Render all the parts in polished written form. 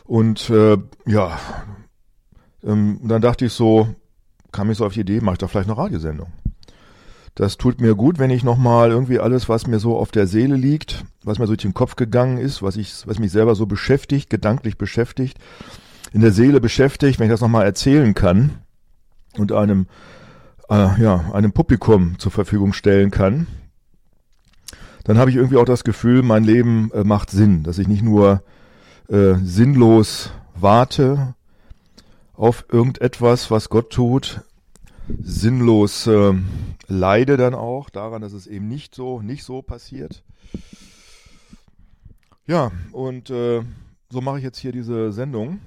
Und dann dachte ich so, kam ich so auf die Idee, mache ich doch vielleicht eine Radiosendung. Das tut mir gut, wenn ich nochmal irgendwie alles, was mir so auf der Seele liegt, was mir so durch den Kopf gegangen ist, was mich selber so beschäftigt, gedanklich beschäftigt, in der Seele beschäftigt, wenn ich das nochmal erzählen kann und einem Publikum zur Verfügung stellen kann, dann habe ich irgendwie auch das Gefühl, mein Leben macht Sinn, dass ich nicht nur sinnlos warte auf irgendetwas, was Gott tut, sinnlos leide dann auch daran, dass es eben nicht so passiert. Ja, und so mache ich jetzt hier diese Sendung.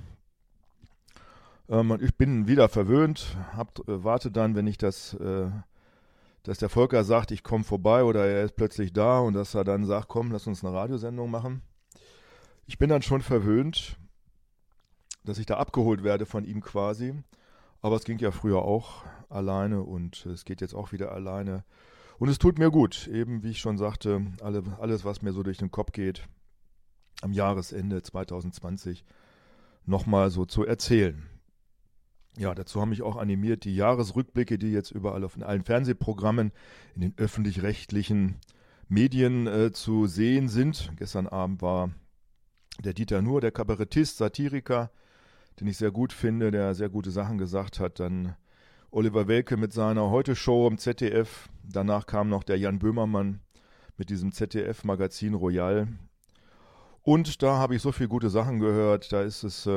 Ich bin wieder verwöhnt, warte dann, wenn ich dass der Volker sagt, ich komme vorbei oder er ist plötzlich da und dass er dann sagt, komm, lass uns eine Radiosendung machen. Ich bin dann schon verwöhnt, dass ich da abgeholt werde von ihm quasi. Aber es ging ja früher auch alleine und es geht jetzt auch wieder alleine. Und es tut mir gut, eben wie ich schon sagte, alles, was mir so durch den Kopf geht, am Jahresende 2020 nochmal so zu erzählen. Ja, dazu haben mich auch animiert die Jahresrückblicke, die jetzt überall in allen Fernsehprogrammen, in den öffentlich-rechtlichen Medien zu sehen sind. Gestern Abend war der Dieter Nuhr, der Kabarettist, Satiriker, den ich sehr gut finde, der sehr gute Sachen gesagt hat. Dann Oliver Welke mit seiner Heute-Show im ZDF. Danach kam noch der Jan Böhmermann mit diesem ZDF-Magazin Royal. Und da habe ich so viele gute Sachen gehört. Da ist es,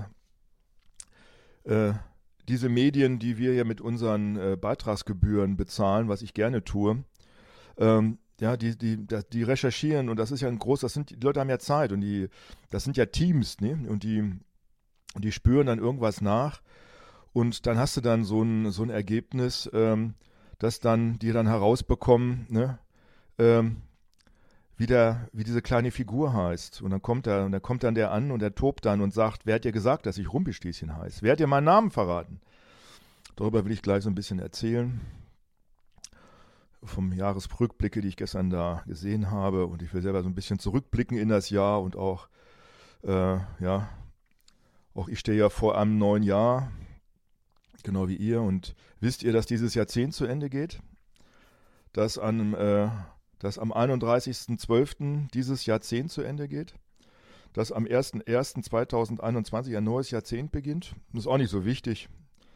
diese Medien, die wir ja mit unseren Beitragsgebühren bezahlen, was ich gerne tue, die recherchieren und das ist ja die Leute haben ja Zeit und das sind ja Teams, ne? Und die spüren dann irgendwas nach und dann hast du dann so ein Ergebnis, das dann die dann herausbekommen, ne? Wie diese kleine Figur heißt. Und dann kommt dann der an und der tobt dann und sagt, wer hat dir gesagt, dass ich Rumpelstilzchen heiße? Wer hat dir meinen Namen verraten? Darüber will ich gleich so ein bisschen erzählen. Vom Jahresrückblicke, die ich gestern da gesehen habe. Und ich will selber so ein bisschen zurückblicken in das Jahr und auch ich stehe ja vor einem neuen Jahr, genau wie ihr. Und wisst ihr, dass dieses Jahrzehnt zu Ende geht? Dass am 31.12. dieses Jahrzehnt zu Ende geht, dass am 01.01.2021 ein neues Jahrzehnt beginnt. Das ist auch nicht so wichtig.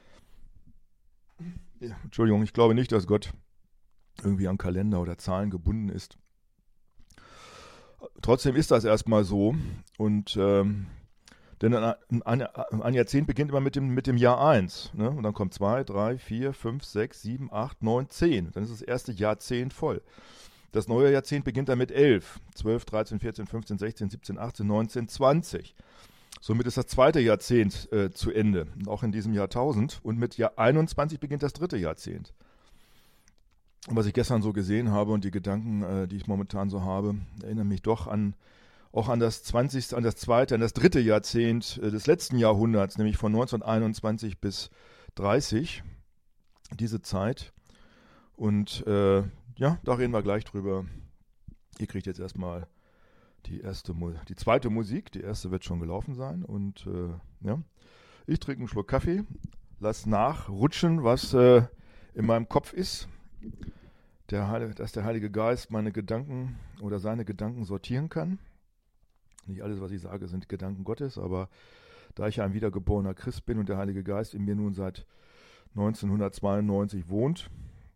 Ja, Entschuldigung, ich glaube nicht, dass Gott irgendwie an Kalender oder Zahlen gebunden ist. Trotzdem ist das erstmal so. Und denn ein Jahrzehnt beginnt immer mit dem Jahr 1. Ne? Und dann kommt 2, 3, 4, 5, 6, 7, 8, 9, 10. Dann ist das erste Jahrzehnt voll. Das neue Jahrzehnt beginnt dann mit 11, 12, 13, 14, 15, 16, 17, 18, 19, 20. Somit ist das zweite Jahrzehnt zu Ende, auch in diesem Jahrtausend. Und mit Jahr 21 beginnt das dritte Jahrzehnt. Und was ich gestern so gesehen habe und die Gedanken, die ich momentan so habe, erinnern mich doch an das dritte Jahrzehnt des letzten Jahrhunderts, nämlich von 1921 bis 30, diese Zeit. Und da reden wir gleich drüber. Ihr kriegt jetzt erstmal die zweite Musik. Die erste wird schon gelaufen sein. Und ich trinke einen Schluck Kaffee, lass nachrutschen, was in meinem Kopf ist. Dass der Heilige Geist meine Gedanken oder seine Gedanken sortieren kann. Nicht alles, was ich sage, sind Gedanken Gottes, aber da ich ja ein wiedergeborener Christ bin und der Heilige Geist in mir nun seit 1992 wohnt,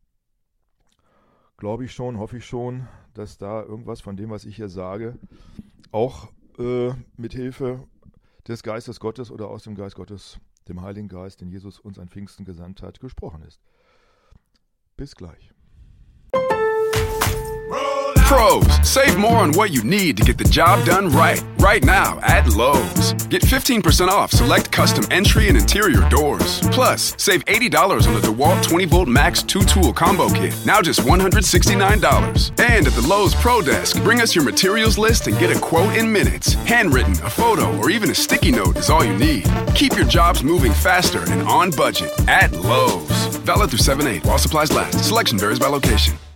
glaube ich schon, hoffe ich schon, dass da irgendwas von dem, was ich hier sage, auch mit Hilfe des Geistes Gottes oder aus dem Geist Gottes, dem Heiligen Geist, den Jesus uns an Pfingsten gesandt hat, gesprochen ist. Bis gleich. Pros, save more on what you need to get the job done right. Right now at Lowe's. Get 15% off select custom entry and interior doors. Plus, save $80 on the DeWalt 20-volt Max 2-tool combo kit. Now just $169. And at the Lowe's Pro Desk, bring us your materials list and get a quote in minutes. Handwritten, a photo, or even a sticky note is all you need. Keep your jobs moving faster and on budget at Lowe's. Valid through 7/8 while supplies last. Selection varies by location.